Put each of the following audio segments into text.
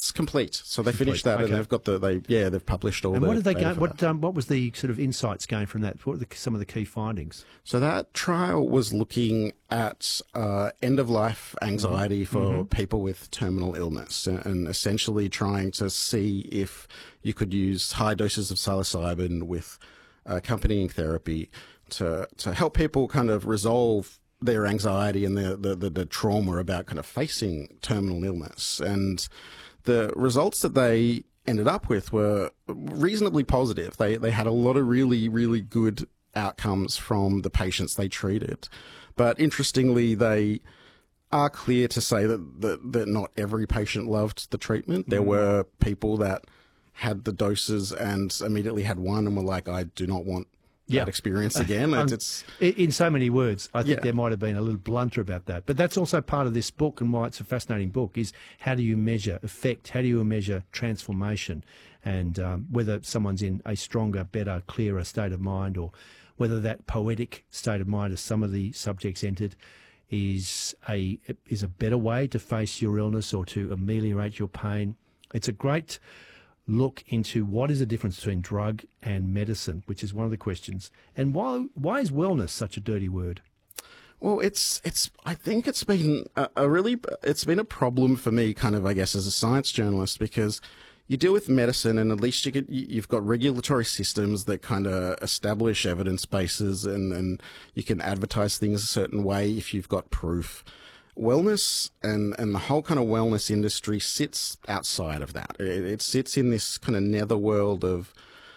It's complete. So they finished that, and they've got they've published all. And what did they go? What was the sort of insights gained from that? What were some of the key findings? So that trial was looking at end of life anxiety for people with terminal illness, and essentially trying to see if you could use high doses of psilocybin with accompanying therapy to help people kind of resolve their anxiety and the trauma about kind of facing terminal illness. And the results that they ended up with were reasonably positive. They had a lot of really, really good outcomes from the patients they treated. But interestingly, they are clear to say that not every patient loved the treatment. There were people that had the doses and immediately had one and were like, I do not want that experience again. It's in so many words, I think there might have been a little blunter about that. But that's also part of this book, and why it's a fascinating book, is how do you measure effect? How do you measure transformation? And whether someone's in a stronger, better, clearer state of mind, or whether that poetic state of mind, as some of the subjects entered, is a better way to face your illness or to ameliorate your pain. It's a great look into what is the difference between drug and medicine, which is one of the questions. And why is wellness such a dirty word? Well, I think it's been it's been a problem for me, kind of, I guess, as a science journalist, because you deal with medicine, and at least you've got regulatory systems that kind of establish evidence bases, and you can advertise things a certain way if you've got proof. Wellness and the whole kind of wellness industry sits outside of that. It sits in this kind of netherworld of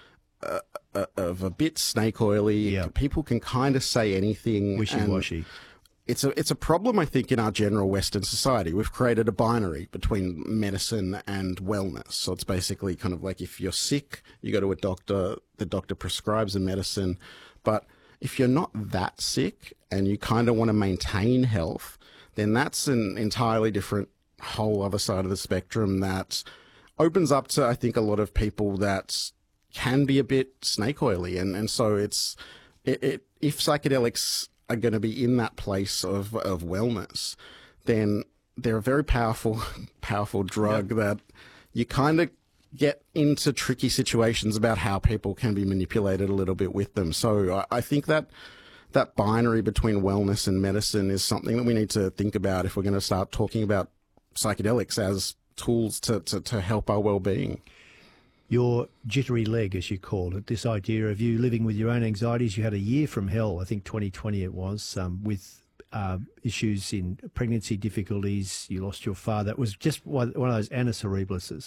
a bit snake oily. Yeah. People can kind of say anything. Wishy-washy. It's a problem, I think, in our general Western society. We've created a binary between medicine and wellness. So it's basically kind of like, if you're sick, you go to a doctor, the doctor prescribes a medicine. But if you're not that sick and you kind of want to maintain health, then that's an entirely different whole other side of the spectrum that opens up to, I think, a lot of people that can be a bit snake oily. And so if psychedelics are going to be in that place of wellness, then they're a very powerful drug that you kind of get into tricky situations about how people can be manipulated a little bit with them. So I think that binary between wellness and medicine is something that we need to think about if we're going to start talking about psychedelics as tools to help our well-being. Your jittery leg, as you called it, this idea of you living with your own anxieties. You had a year from hell, I think 2020 it was, with issues in pregnancy difficulties. You lost your father. It was just one of those annus horribilis.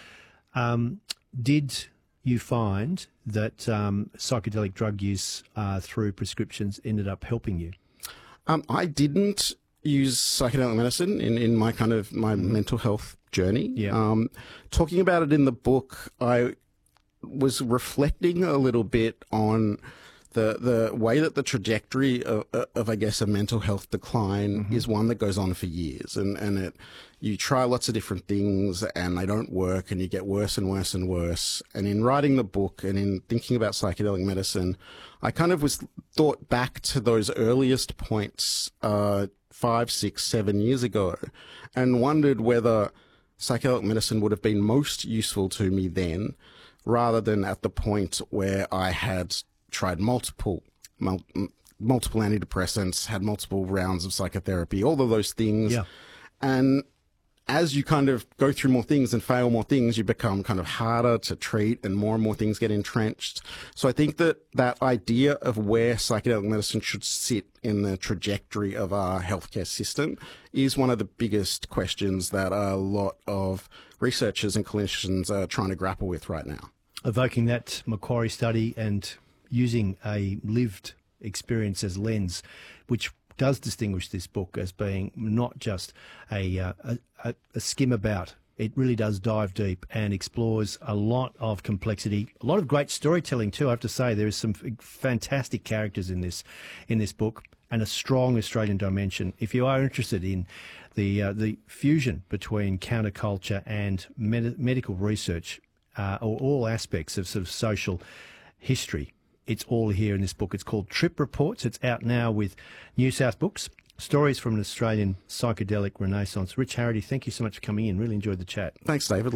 Did you find that psychedelic drug use through prescriptions ended up helping you? I didn't use psychedelic medicine in my kind of my mental health journey. Yeah. Talking about it in the book, I was reflecting a little bit on the way that the trajectory of I guess, a mental health decline is one that goes on for years. And you try lots of different things and they don't work, and you get worse and worse and worse. And in writing the book and in thinking about psychedelic medicine, I kind of thought back to those earliest points 5, 6, 7 years ago, and wondered whether psychedelic medicine would have been most useful to me then, rather than at the point where I had tried multiple antidepressants, had multiple rounds of psychotherapy, all of those things. Yeah. And as you kind of go through more things and fail more things, you become kind of harder to treat, and more things get entrenched. So I think that idea of where psychedelic medicine should sit in the trajectory of our healthcare system is one of the biggest questions that a lot of researchers and clinicians are trying to grapple with right now. Evoking that Macquarie study and using a lived experience as lens, which does distinguish this book as being not just a skim about. It really does dive deep and explores a lot of complexity, a lot of great storytelling too. I have to say, there is some fantastic characters in this book, and a strong Australian dimension. If you are interested in the fusion between counterculture and medical research, or all aspects of sort of social history, it's all here in this book. It's called Trip Reports. It's out now with New South Books. Stories from an Australian Psychedelic Renaissance. Rich Harity, thank you so much for coming in. Really enjoyed the chat. Thanks, David.